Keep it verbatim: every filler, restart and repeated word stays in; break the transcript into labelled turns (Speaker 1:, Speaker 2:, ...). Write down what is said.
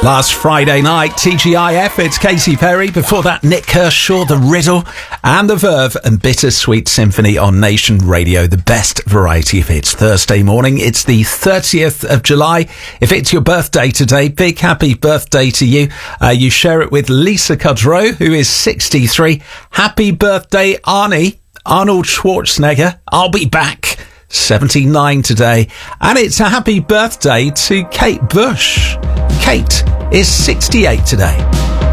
Speaker 1: Last Friday night, T G I F, it's Katy Perry. Before that, Nick Kershaw, The Riddle, and The Verve, and Bittersweet Symphony on Nation Radio, the best variety of hits. Thursday morning, it's the thirtieth of July. If it's your birthday today, big happy birthday to you. Uh, you share it with Lisa Kudrow, who is sixty-three. Happy birthday, Arnie, Arnold Schwarzenegger. I'll be back. seventy-nine today. And it's a happy birthday to Kate Bush. Kate is sixty-eight today.